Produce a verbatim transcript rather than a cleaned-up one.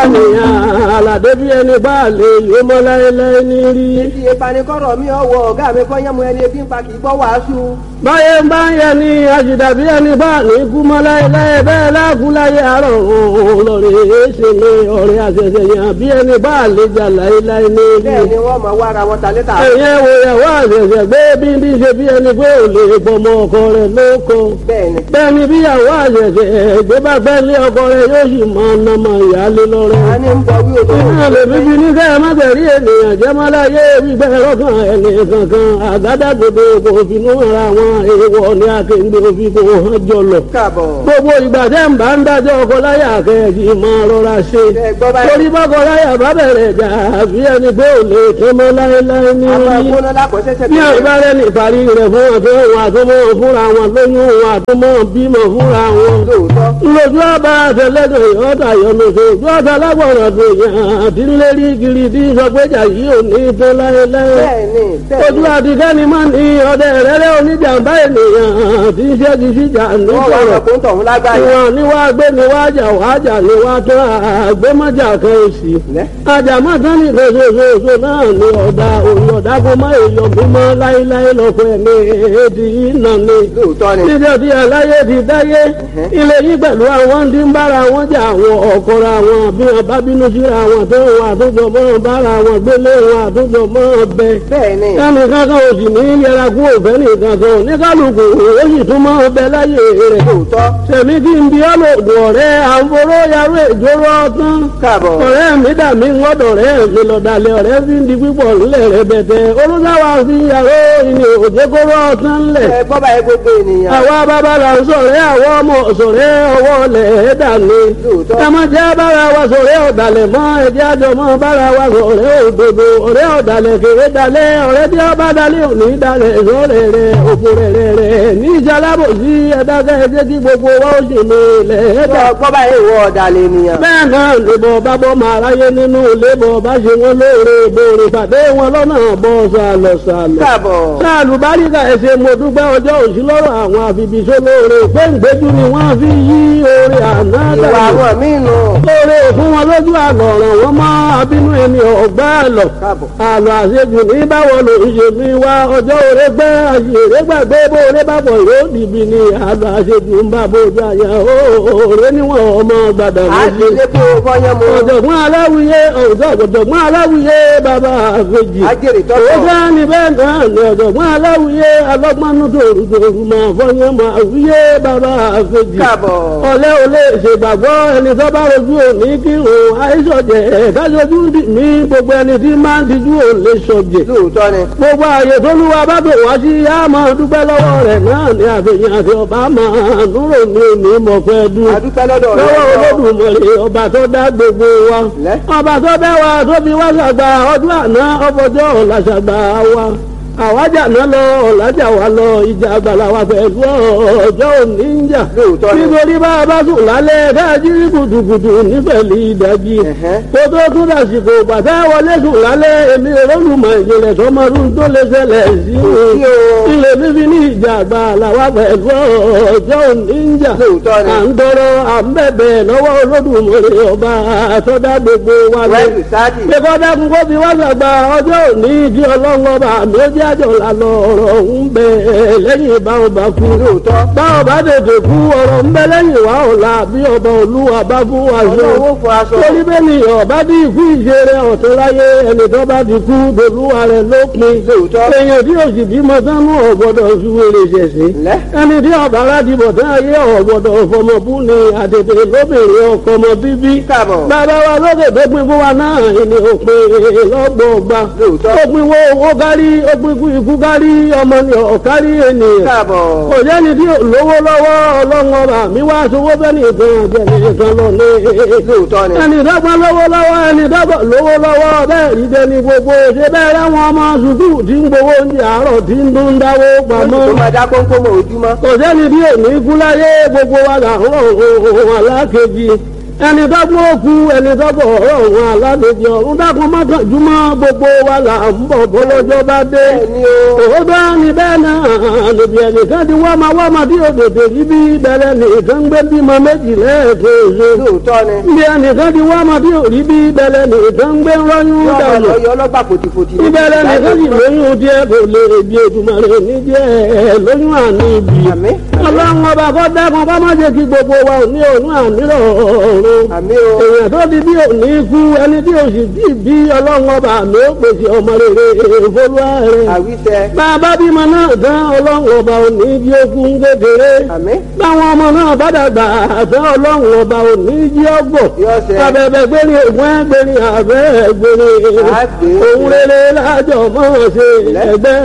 nìyàn àlàdé bí ẹni bá lè yó mọ́ láéláé ní rí. Èsì ìpanikọ́rọ̀ mi ọwọ́ ọ̀gá mi kọ́ yẹ́mu ẹni ebi ń pa kì í gbọ́ wàásù. báyé ń bá ń yẹ ni àjìdàbí ẹni bá ní kú mọ́ láéláé bẹ́ẹ̀ láàkú láyé àárọ̀ òun lọ́rẹ̀ èéṣe ní ọ̀rẹ́ àṣẹṣẹ yàn bí ẹni bá lè jà láéláé ní rí. Bẹ́ẹ̀ ni wọ́n máa wá ara wọn ta létà. ẹ̀yẹ wo ìyàwó àṣẹṣẹ gbé bí bí ṣe bí ẹni pé ò lè gbọmọ ọkọ rẹ̀ lóko. Bẹ́ẹ̀ni. bẹ́ẹ̀ni bí ìyàwó àṣẹṣẹ gbé bá gbẹ́ lé ọkọ rẹ̀ yóò sì mọ ọ̀nàmọ ìyáálé lọ́rẹ́. A ní ń bọ wí odò. iná lè fi bí ní kẹ́ ẹ má tẹ̀rí ènìyàn jẹ́ mọ́ láyé gbígbẹ́ lọ́kàn ẹni kankan àgádágodo kò finú ara wọn èèwọ̀ ní akéǹde òfin kò hàn jọlọ. Káàbọ̀. gbogbo ìgbà tẹ́ ń bá ń dájọ́ ọkọ láyà kẹ́ẹ̀kì máa rọra ṣe. Ẹ gbọ́ báyìí. torí bọ́kọ láyà bá bẹ̀rẹ̀ jà àbí ẹni pé ò lè tó mọ́ láéláé ní Àwọn orí. agbóná lákọ̀ọ́sẹ́sẹ́ bí àìbárẹ́ ní ìparí rẹ̀ fún ọ̀tọ́ òun àtúmọ̀ fúnra wọn lóyún òun àtúmọ̀ bímọ fúnra wọn. lóòótọ́. lójú ọba àtẹlẹdọ ìyọta yọlọsọ ojú ọta lágbọràn tó yàn àti lérí kiri tí sọgbẹjà yìí ò ní tó láéláé. Bẹ́ẹ̀ni. ojú àtikẹ́ni máa ní ọdẹ rẹ́rẹ́ oníjàmbá ènìyàn tí ń ṣẹ́gi síjà Wọ́n wá nítorọ̀. ọ̀pọ̀ ń tọ̀hún lágbàáyé. ìwọ̀n ni wàá gbé ni wàá jà wàá jà ni wàá tó àgbémọ́jà kan òsì. Lẹ́. àjàmọ́tán ní ìfẹsọ̀sọ̀sọ̀ náà ni ọ̀dà òun ọ̀dà kó má èèyàn mímọ́ láéláé lọ́kọ̀ ẹ̀mí èdè iná ni. Lóòótọ́ ni. títí ọtí aláyé ti dáyé ilé yìí pẹ̀lú àwọn tí ń bára wọn jà àwọn ọ̀kọ̀ra wọn bí wọn bá bínú síra wọn tó wọn àtúntò mọ́ bára wọn gbélé wọn àtúntò mọ́ bẹ. Bẹ́ẹ̀ni. ẹnì kankan ò sì ní yẹra kú òfẹ́ nìkan kan ní kálukú ó sì tún mọ́ bẹ láyé rẹ̀. Lóòótọ́. sẹ̀mí kí n bí ọlọ́dún ọ̀rẹ́ àǹforó yarú ìjóró ọtán. Káàbọ̀. ọ̀rẹ́ mi dà mí ngọ́dọ̀ rẹ̀ mi lọ́dàlẹ̀ ọ̀rẹ́ fi ń di pípọ̀ ńlẹ̀ rẹ̀ bẹ̀tẹ̀ olùdáwà fi yàrá ìní òjèkóró ọtán ńlẹ̀. Ẹ gbọ́ báyìí gbogbo ènìyàn. àwa bàbá là ń sọ̀rẹ́ àwọn ọmọ sọ̀rẹ́ ọwọ́ lẹ̀ dàní. Lóòótọ́. ẹ má jẹ́ bára wa sọ̀rẹ́ ọ̀dàlẹ̀ mọ́ ẹjẹ́ àjọ mọ́ bára wa sọ̀rẹ́ òdodo ọ̀rẹ́ ọ̀dàlẹ̀ kéré dalẹ̀ ọ̀rẹ́ tí ọba dalẹ̀ òní dalẹ̀ sọ̀rẹ́ rẹ̀ òkú rẹ̀ rẹ̀ rẹ̀ ní ìjàlábò sí ẹ̀dákẹ́ ẹjẹ́ kí gbogbo wa ó sì mi lẹ̀ ẹ̀dá. Ẹ gbọ́ báyìí ìwọ ọ̀dàlẹ̀ ènìyàn. bẹ́ẹ̀ náà lèbọ̀ bá bọ́ máa ráyé nínú lébọ̀ bá ṣe wọn lóore ìbòrè pàdé wọn lọ́nà bọ́ sàlọ̀ sàlọ̀. Káàbọ̀. sáàlù báríkà ẹsẹ̀ mo dúpẹ́ ọjọ́ òsì lọ́rọ̀ àwọn àfibìṣó lóore péǹgbéjú ni wọ́n fi yí oore àná Ìwà dànù. àwọn míì nù. lóore fún wọn lójú àlọ́ ọ̀ràn wọn mọ́ abínú ẹni ọ̀gbá àlọ́. Káàbọ̀. àlọ́ àṣejù ní báwo ló ń ṣe fi wá ọjọ́ òre gbẹ́ àṣèré gbàgbé bó oore bá bọ̀ yóò dìbì ni àlọ́ àṣejù ń bá bójú àyà òòrè níwọ̀n ọmọ gbàdàn A ti lé kó fọyán mu. ọ̀jọ̀gbọ́n aláwìyé ọ̀jọ̀gbọ́n aláwìyé bàbá àfẹ́jì. Ajẹ́rì tọ́tọ̀. ó fẹ́ ní bẹ́ẹ̀ náà ní ọ̀jọ̀gbọ́n aláwìyé alọ́gbọ́nú dòrúdòrú máa fọyín máa wíyé bàbá àfẹ́jì. Káàbọ̀. ọ̀lẹ́ ò lè ṣègbàgbọ́ ẹni tó bá rojú òní kí òun àìsọ̀jẹ̀ kájọjú mi gbogbo ẹni tí máa ń tijú òun lè sọ̀jẹ̀. Lóòótọ́ ni. gbogbo ààyè tó lúwa bá bò wá sí á máa dúpẹ́ lọ́wọ́ rẹ̀ náà ní àfẹ̀yìn àti ọba máa núrò ní òní mọ̀fẹ́ dún A dúpẹ́ lọ́dọ̀ rẹ̀. lọ́wọ́ Olódùmarè ọba tó dá gbogbo wa Lẹ́. ọba tó bẹ́ wa tó fi wá ṣàgbà ọdún àná ọbọjọ́ ọ̀la ṣàgbà wa àwájà náà lọ ọ̀làjà wa lọ ìjà àgbàlá wa pẹ̀lú ọjọ́ òní ń jà Lóòótọ́ ni. nítorí bá a bá sùn lálẹ́ káàjí gùdùgùdù nífẹ̀lì ìdájí Ẹ̀hẹ́. kó tó tún dàsìkò pàtẹ́ wọlé sùn lálẹ́ èmi olùmọ̀ ìjìnlẹ̀ tọmọdún tó lè ṣẹlẹ̀ sí sí o. ilé fífi ní ìjà àgbàlá wa pẹ̀lú ọjọ́ òní ń jà Lóòótọ́ ni. à ń tọrọ à ń bẹ̀bẹ̀ lọ́wọ́ Olódùmarè ọba àtọ́dá gbogbo wa lọ. Wẹ́ẹ̀lì sáàdì. Ṣèkọ́ dákun kó fi wá sàgbà ọjọ́ òní kí ọlọ́run ọba àmì ó jẹ́ àjọ lànà ọ̀rọ̀ ń bẹ lẹ́yìn bá ọba kú. Lóòótọ́. Bá ọba tètè kú ọ̀rọ̀ ń bẹ lẹ́yìn wá ọ̀la bí ọba olúwa bá fún wa ṣe. Ọlọ́run ó fún aṣọ. Torí bẹ́ẹ̀ ni ọba bí ikú ìṣeré ọ̀tún láyé ẹni tó bá ti kú dolúwa rẹ̀ lópin. Lóòótọ́. Èèyàn tí òsì bímọ sánú ọ̀gbọ́dọ̀ ṣúwèrè ṣẹ̀ṣẹ̀ Lẹ́. ẹni tí ọba aládìbò tán ayé ọ̀gbọ̀dọ̀ fọmọbú ni àtètè lóbìnrin ọkọ ọmọ bíbí. Káàbọ̀. bàbá wa lókè tó pin fún wa náà ni òpin lọ́gbọ̀ọ̀gba. Lóòótọ́. ó pin wo owó kárí ó pin kú ikú kárí ọmọ ni ọ̀kárí ènìyàn. Káàbọ̀. kò jẹ́ni tí lówó lọ́wọ́ ọlọ́run ọba mi wá sowó bẹ́ẹ̀ nìkan jẹ́ni nìkan lọ ní. Lóòótọ́ ni. ẹni dọ́gba lówó lọ́wọ́ ẹni dọ́gba lówó lọ́wọ́ bẹ́ẹ̀ rí dẹni gbogbo ṣe bẹ́ẹ̀ láwọn ọmọ sùkúù tí ń gbowó oúnjẹ àárọ̀ tí ń dún dáwó pamọ́ Ó máa dá kónkó mọ́ ojúmọ́. kò sẹ́ni bí òní kú láyé gbogbo wa là ń rọ̀ ohun alákejì ẹni dọ́gbọ́n òkú ẹni dọ́gbọ́n ọ̀rọ̀ wọn aládèjì ọ̀run dákun mọ́kànjúmọ́ gbogbo wa là ń bọ̀ bọ́lọ́jọ́ bá dé. òótọ́ ni bẹ́ẹ̀ náà níbi ẹnìkan ti wọ́n máa wọ́n máa bí òdòdó yìí bí bẹ̀rẹ̀ nìkan gbé bímọ méjì lẹ́ẹ̀kejì. níbi ẹnìkan ti wọ́n máa bí òrí bí bẹ̀rẹ̀ nìkan gbé rọ́yún dànù. ìbẹ̀rẹ̀ nìkan sì lóyún díẹ̀ kò lè bí Èdùmàrè ní díẹ̀ lóyún àní ibi. ọlọ́run ọba kọ́ dákun kọ́ má jẹ́ kí gbogbo wa ò ní òun ànírọ̀ ọ̀run. èèyàn tó di bí òní kú ẹni tí o sì bí bí ọlọ́run ọba mi ó pèsè ọmọ rere ìfolúwa rẹ̀. bàbá bímọ náà tán ọlọ́run ọba òní jí okun kékeré. báwọn ọmọ náà bá dàgbà tán ọlọ́run ọba òní jí ọgbọ̀. abẹ́bẹ́ gbéni ògùn ẹgbẹ́ni àbẹ́ gbéni. òun rere lájọ mọ́ ṣe ẹgbẹ́.